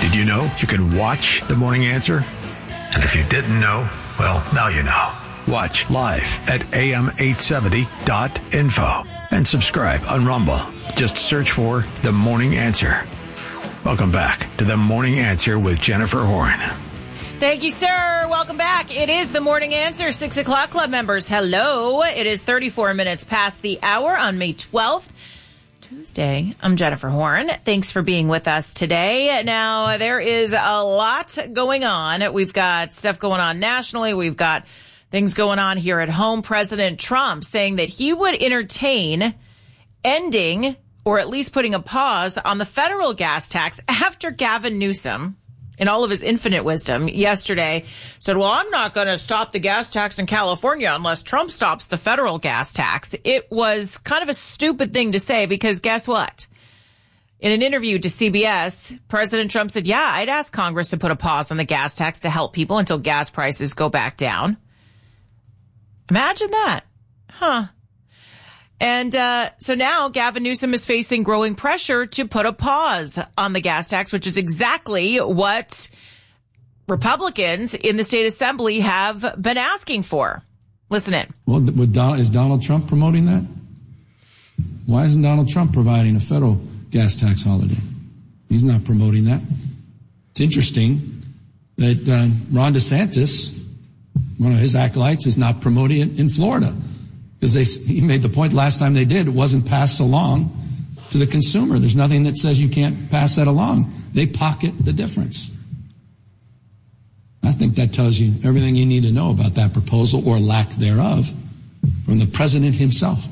Did you know you can watch The Morning Answer? And if you didn't know, well, now you know. Watch live at am870.info and subscribe on Rumble. Just search for The Morning Answer. Welcome back to The Morning Answer with Jennifer Horn. Thank you, sir. Welcome back. It is The Morning Answer, 6 o'clock, club members. Hello. It is 34 minutes past the hour on May 12th. Tuesday. I'm Jennifer Horn. Thanks for being with us today. Now, there is a lot going on. We've got stuff going on nationally. We've got things going on here at home. President Trump saying that he would entertain ending or at least putting a pause on the federal gas tax after Gavin Newsom, in all of his infinite wisdom, yesterday said, well, I'm not going to stop the gas tax in California unless Trump stops the federal gas tax. It was kind of a stupid thing to say because guess what? In an interview to CBS, President Trump said, yeah, I'd ask Congress to put a pause on the gas tax to help people until gas prices go back down. Imagine that. Huh. And so now Gavin Newsom is facing growing pressure to put a pause on the gas tax, which is exactly what Republicans in the state assembly have been asking for. Listen in. Well, is Donald Trump promoting that? Why isn't Donald Trump providing a federal gas tax holiday? He's not promoting that. It's interesting that Ron DeSantis, one of his acolytes, is not promoting it in Florida. Because he made the point last time they did, it wasn't passed along to the consumer. There's nothing that says you can't pass that along. They pocket the difference. I think that tells you everything you need to know about that proposal or lack thereof from the president himself.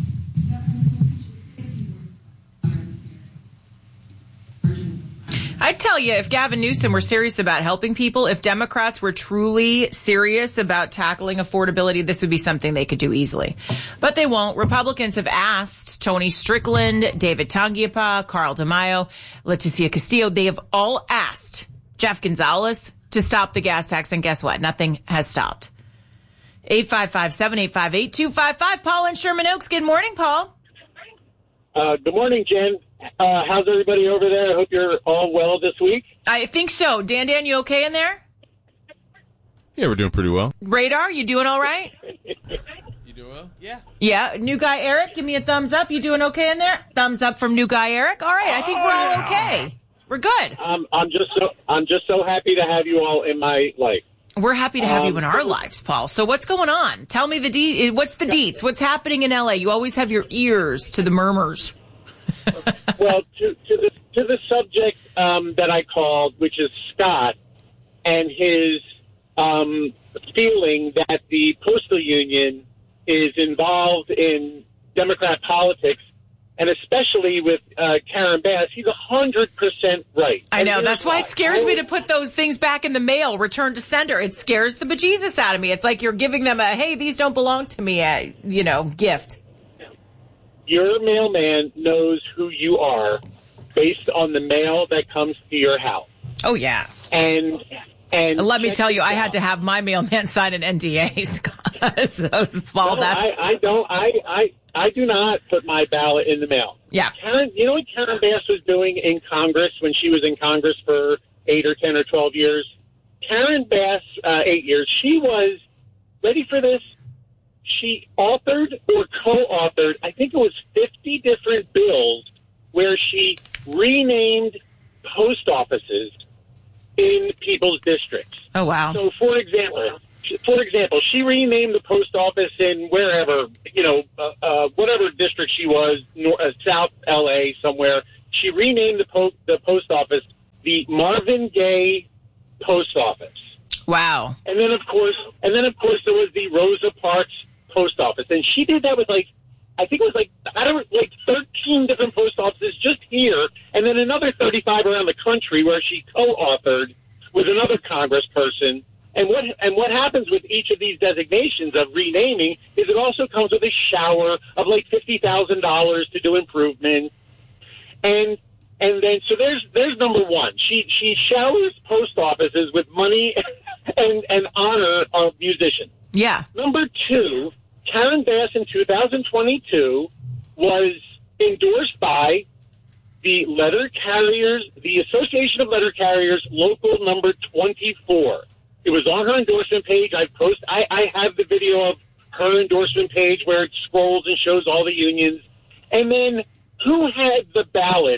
I tell you, if Gavin Newsom were serious about helping people, if Democrats were truly serious about tackling affordability, this would be something they could do easily. But they won't. Republicans have asked Tony Strickland, David Tanguipa, Carl DeMaio, Leticia Castillo. They have all asked Jeff Gonzalez to stop the gas tax. And guess what? Nothing has stopped. 855-785-8255. Paul in Sherman Oaks. Good morning, Paul. Good morning, Jen. How's everybody over there? I hope you're all well this week. I think so. Dan, you okay in there? Yeah, we're doing pretty well. Radar, you doing all right? You doing well? Yeah. Yeah. New guy Eric, give me a thumbs up. You doing okay in there? Thumbs up from new guy Eric. All right. I think we're okay. We're good. I'm just so happy to have you all in my life. We're happy to have you in our lives, Paul. So what's going on? Tell me what's the deets? What's happening in LA? You always have your ears to the murmurs. Well, to the subject that I called, which is Scott and his feeling that the postal union is involved in Democrat politics, and especially with Karen Bass, he's 100% right. I know. That's why it scares me to put those things back in the mail, return to sender. It scares the bejesus out of me. It's like you're giving them a, hey, these don't belong to me, gift. Your mailman knows who you are based on the mail that comes to your house. Oh, yeah. And let me tell you, I had to have my mailman sign an NDA, Scott. So, Paul, I do not put my ballot in the mail. Yeah. Karen, you know what Karen Bass was doing in Congress when she was in Congress for 8 or 10 or 12 years? Karen Bass, 8 years, she was, ready for this? She authored or co-authored, I think it was 50 different bills where she renamed post offices in people's districts. Oh, wow. So, for example, she renamed the post office in wherever, whatever district she was, South L.A. somewhere. She renamed the post office the Marvin Gaye Post Office. Wow. And then, of course, there was the Rosa Parks Post Office, and she did that with I think it was 13 different post offices just here, and then another 35 around the country where she co-authored with another congressperson. And what happens with each of these designations of renaming is it also comes with a shower of $50,000 to do improvements, and then so there's number one. She showers post offices with money and honor of musicians. Yeah. Number two, Karen Bass in 2022 was endorsed by the letter carriers, the Association of Letter Carriers, local number 24. It was on her endorsement page. I have the video of her endorsement page where it scrolls and shows all the unions. And then who had the ballot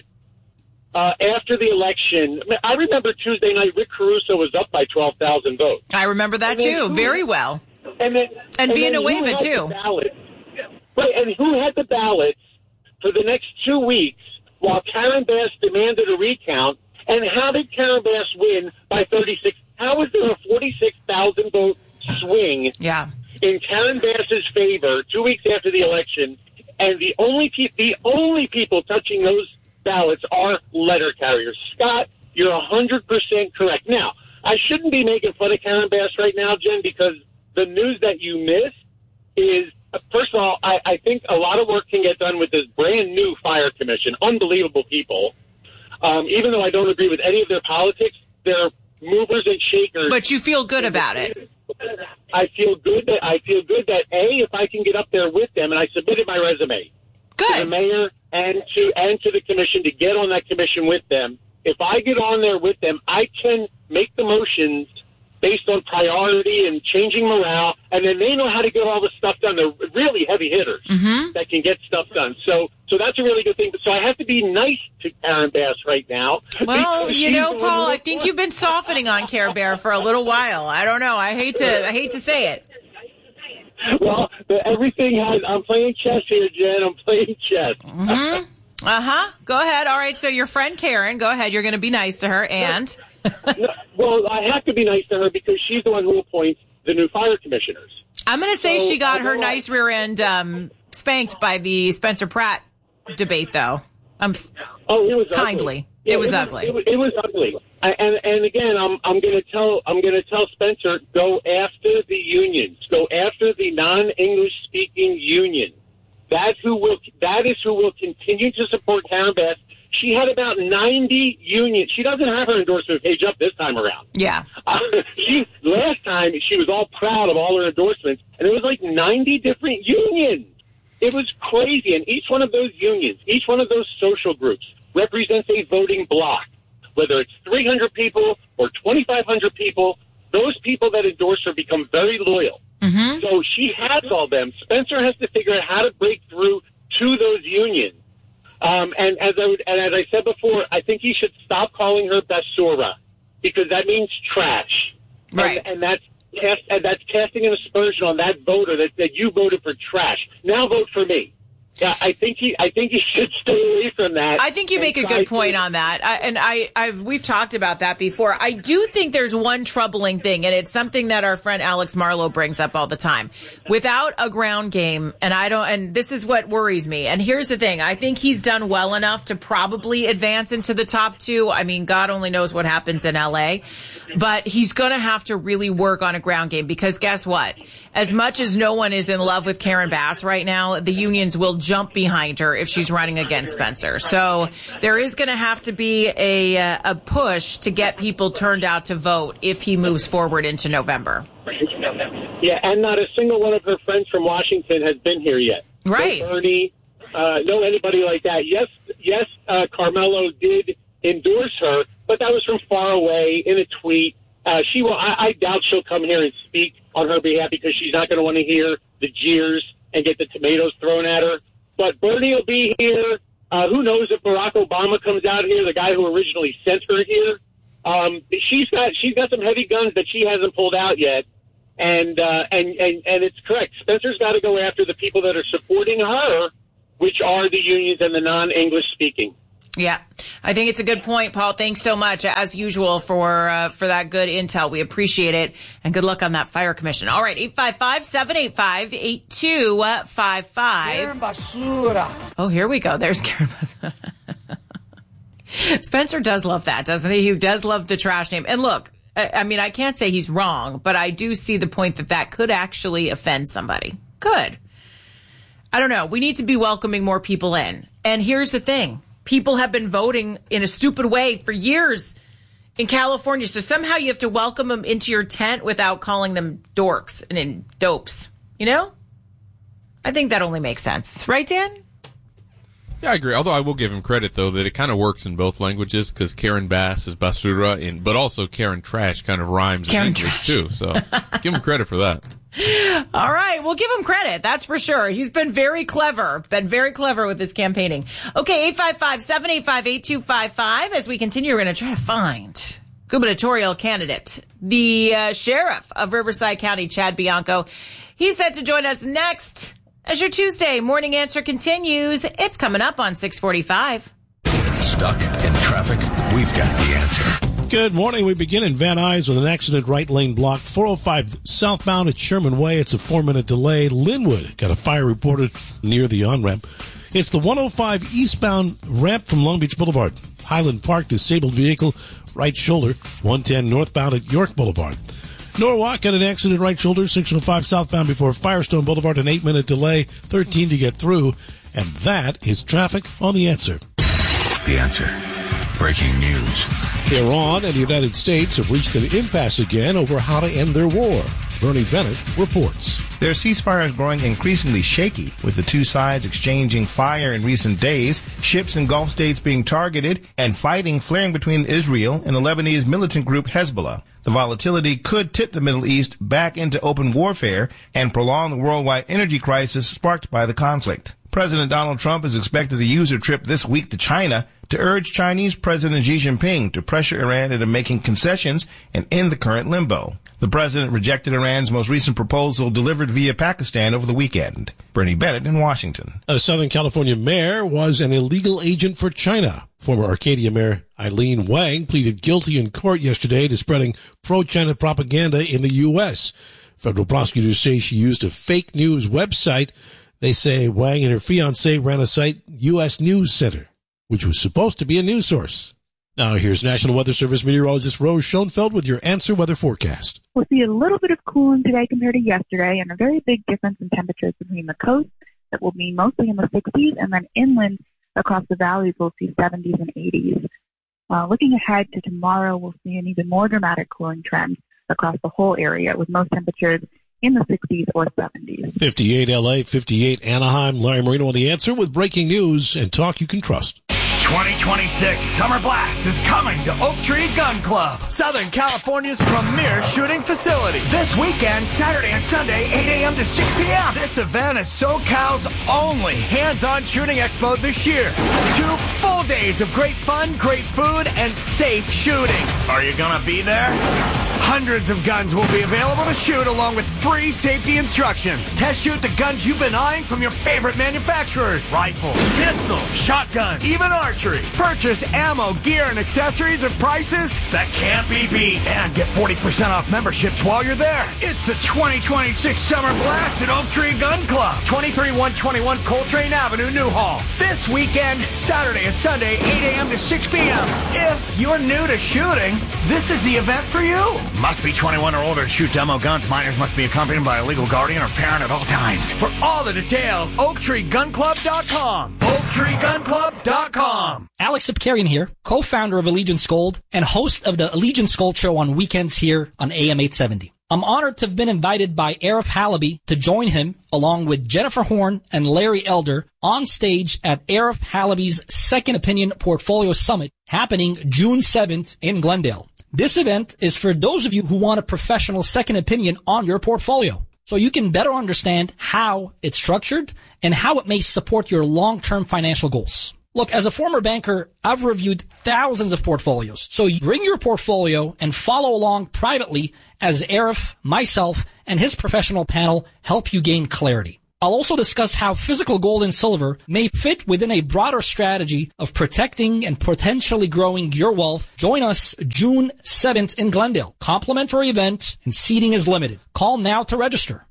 after the election? I remember Tuesday night, Rick Caruso was up by 12,000 votes. I remember that too, very well. And Villanueva too. Right, and who had the ballots for the next 2 weeks while Karen Bass demanded a recount? And how did Karen Bass win by 36? How was there a 46,000 vote swing in Karen Bass's favor 2 weeks after the election? And the only people touching those ballots are letter carriers. Scott, you're 100% correct. Now, I shouldn't be making fun of Karen Bass right now, Jen, because the news that you missed is, first of all, I think a lot of work can get done with this brand new fire commission. Unbelievable people. Even though I don't agree with any of their politics, they're movers and shakers. But you feel good about it. I feel good that if I can get up there with them, and I submitted my resume to the mayor and to the commission to get on that commission with them. If I get on there with them, I can make the motions based on priority and changing morale, and then they know how to get all the stuff done. They're really heavy hitters that can get stuff done. So that's a really good thing. So I have to be nice to Karen Bass right now. Well, Paul, I think you've been softening on Karen Bass for a little while. I don't know. I hate to say it. Well, everything has. I'm playing chess here, Jen. I'm playing chess. Go ahead. All right. So your friend Karen, go ahead. You're going to be nice to her, and. Well, I have to be nice to her because she's the one who appoints the new fire commissioners. I'm going to say she got her nice rear end spanked by the Spencer Pratt debate, though. It was kindly. Ugly. Yeah, it was ugly. It was ugly. And again, I'm going to tell Spencer, go after the unions, go after the non-English speaking union. That is who will continue to support Karen Bass. She had about 90 unions. She doesn't have her endorsement page up this time around. Yeah. Last time, she was all proud of all her endorsements, and it was like 90 different unions. It was crazy, and each one of those unions, each one of those social groups represents a voting bloc. Whether it's 300 people or 2,500 people, those people that endorse her become very loyal. Mm-hmm. So she has all them. Spencer has to figure out how to break through to those unions. And as I said before, I think he should stop calling her Basura because that means trash. Right. And that's casting an aspersion on that voter that you voted for trash. Now vote for me. Yeah, I think he should stay away from that. I think you make a good point on that. We've talked about that before. I do think there's one troubling thing, and it's something that our friend Alex Marlowe brings up all the time. Without a ground game, and this is what worries me. And here's the thing. I think he's done well enough to probably advance into the top two. I mean, God only knows what happens in LA, but he's going to have to really work on a ground game because guess what? As much as no one is in love with Karen Bass right now, the unions will jump behind her if she's running against Spencer. So there is going to have to be a push to get people turned out to vote if he moves forward into November. Yeah, and not a single one of her friends from Washington has been here yet. Right. No Bernie, no anybody like that. Yes, Carmelo did endorse her, but that was from far away in a tweet. I doubt she'll come here and speak on her behalf because she's not going to want to hear the jeers and get the tomatoes thrown at her. But Bernie will be here. Who knows if Barack Obama comes out here, the guy who originally sent her here. She's got some heavy guns that she hasn't pulled out yet. And it's correct. Spencer's got to go after the people that are supporting her, which are the unions and the non-English speaking. Yeah, I think it's a good point, Paul. Thanks so much, as usual, for that good intel. We appreciate it, and good luck on that fire commission. All right, 855-785-8255. Oh, here we go. There's Karen Basura. Spencer does love that, doesn't he? He does love the trash name. And look, I mean, I can't say he's wrong, but I do see the point that could actually offend somebody. Could. I don't know. We need to be welcoming more people in. And here's the thing. People have been voting in a stupid way for years in California. So somehow you have to welcome them into your tent without calling them dorks and dopes. You know? I think that only makes sense. Right, Dan? Yeah, I agree. Although I will give him credit, though, that it kind of works in both languages, because Karen Bass is basura, but also Karen Trash kind of rhymes in English, too. So give him credit for that. All right, we'll give him credit. That's for sure. He's been very clever with his campaigning. Okay, 855-785-8255. As we continue, we're going to try to find gubernatorial candidate, the sheriff of Riverside County, Chad Bianco. He's set to join us next as your Tuesday morning answer continues. It's coming up on 6:45. Stuck in traffic? We've got the answer. Good morning. We begin in Van Nuys with an accident, right lane blocked. 405 southbound at Sherman Way. It's a 4-minute delay. Linwood got a fire reported near the on-ramp. It's the 105 eastbound ramp from Long Beach Boulevard. Highland Park, disabled vehicle, right shoulder. 110 northbound at York Boulevard. Norwalk got an accident, right shoulder. 605 southbound before Firestone Boulevard. An 8-minute delay. 13 to get through. And that is traffic on The Answer. The Answer. Breaking news. Iran and the United States have reached an impasse again over how to end their war. Bernie Bennett reports. Their ceasefire is growing increasingly shaky, with the two sides exchanging fire in recent days, ships in Gulf states being targeted, and fighting flaring between Israel and the Lebanese militant group Hezbollah. The volatility could tip the Middle East back into open warfare and prolong the worldwide energy crisis sparked by the conflict. President Donald Trump is expected to use a trip this week to China to urge Chinese President Xi Jinping to pressure Iran into making concessions and end the current limbo. The president rejected Iran's most recent proposal delivered via Pakistan over the weekend. Bernie Bennett in Washington. A Southern California mayor was an illegal agent for China. Former Arcadia Mayor Eileen Wang pleaded guilty in court yesterday to spreading pro-China propaganda in the U.S. Federal prosecutors say she used a fake news website. They say Wang and her fiancé ran a site, U.S. News Center, which was supposed to be a news source. Now here's National Weather Service meteorologist Rose Schoenfeld with your Answer weather forecast. We'll see a little bit of cooling today compared to yesterday, and a very big difference in temperatures between the coast that will be mostly in the 60s, and then inland across the valleys we'll see 70s and 80s. Looking ahead to tomorrow, we'll see an even more dramatic cooling trend across the whole area, with most temperatures in the 60s or 70s. 58 LA, 58 Anaheim. Larry Marino on The Answer with breaking news and talk you can trust. 2026 Summer Blast is coming to Oak Tree Gun Club, Southern California's premier shooting facility. This weekend, Saturday and Sunday, 8 a.m. to 6 p.m. This event is SoCal's only hands-on shooting expo this year. 2 full days of great fun, great food, and safe shooting. Are you gonna be there? Hundreds of guns will be available to shoot, along with free safety instruction. Test shoot the guns you've been eyeing from your favorite manufacturers. Rifles, pistols, shotguns, even archery. Purchase ammo, gear, and accessories at prices that can't be beat. And get 40% off memberships while you're there. It's the 2026 Summer Blast at Oak Tree Gun Club, 23121 Coltrane Avenue, Newhall. This weekend, Saturday and Sunday, 8 a.m. to 6 p.m. If you're new to shooting, this is the event for you. Must be 21 or older to shoot demo guns. Minors must be accompanied by a legal guardian or parent at all times. For all the details, OaktreeGunClub.com. OaktreeGunClub.com. Alex Sipkarian here, co-founder of Allegiance Gold and host of the Allegiance Gold Show on weekends here on AM 870. I'm honored to have been invited by Arif Halaby to join him, along with Jennifer Horn and Larry Elder, on stage at Arif Halaby's Second Opinion Portfolio Summit, happening June 7th in Glendale. This event is for those of you who want a professional second opinion on your portfolio, so you can better understand how it's structured and how it may support your long-term financial goals. Look, as a former banker, I've reviewed thousands of portfolios. So you bring your portfolio and follow along privately as Arif, myself, and his professional panel help you gain clarity. I'll also discuss how physical gold and silver may fit within a broader strategy of protecting and potentially growing your wealth. Join us June 7th in Glendale. Complimentary event and seating is limited. Call now to register.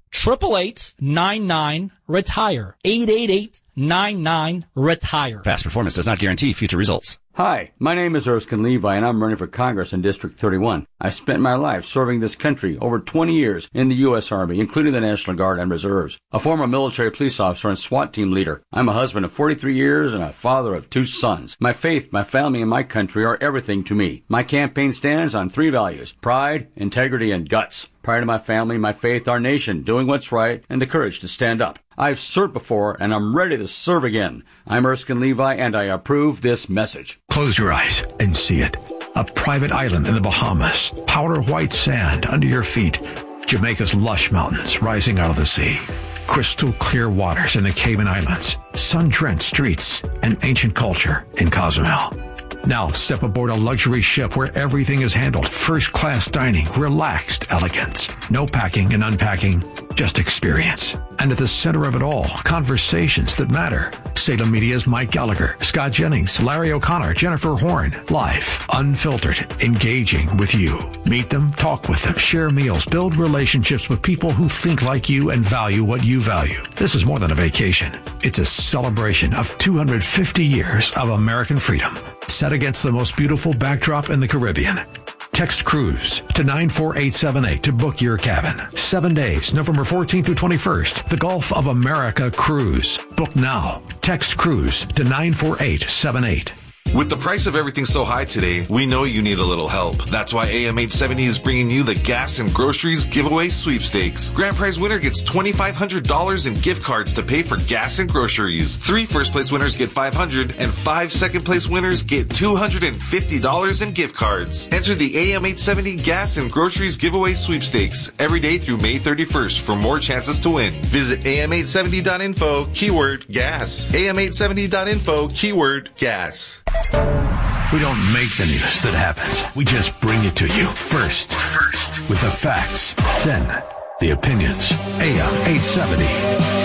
888-99-RETIRE. 888-99-RETIRE. Past performance does not guarantee future results. Hi, my name is Erskine Levi, and I'm running for Congress in District 31. I spent my life serving this country, over 20 years in the U.S. Army, including the National Guard and Reserves. A former military police officer and SWAT team leader. I'm a husband of 43 years and a father of 2 sons. My faith, my family, and my country are everything to me. My campaign stands on 3 values: pride, integrity, and guts. Pride in my family, my faith, our nation, doing what's right, and the courage to stand up. I've served before, and I'm ready to serve again. I'm Erskine Levi, and I approve this message. Close your eyes and see it. A private island in the Bahamas. Powder white sand under your feet. Jamaica's lush mountains rising out of the sea. Crystal clear waters in the Cayman Islands. Sun-drenched streets and ancient culture in Cozumel. Now step aboard a luxury ship where everything is handled. First-class dining, relaxed elegance. No packing and unpacking, just experience. And at the center of it all, conversations that matter. Salem Media's Mike Gallagher, Scott Jennings, Larry O'Connor, Jennifer Horn. Live, unfiltered, engaging with you. Meet them, talk with them, share meals, build relationships with people who think like you and value what you value. This is more than a vacation. It's a celebration of 250 years of American freedom, set against the most beautiful backdrop in the Caribbean. Text cruise to 94878 to book your cabin. 7 days, November 14th through 21st. The Gulf of America Cruise. Book now. Text cruise to 94878. With the price of everything so high today, we know you need a little help. That's why AM 870 is bringing you the Gas and Groceries Giveaway Sweepstakes. Grand prize winner gets $2,500 in gift cards to pay for gas and groceries. 3 first-place winners get $500, and 5 second-place winners get $250 in gift cards. Enter the AM 870 Gas and Groceries Giveaway Sweepstakes every day through May 31st for more chances to win. Visit am870.info, keyword gas. am870.info, keyword gas. We don't make the news that happens. We just bring it to you first with the facts, then the opinions. AM 870.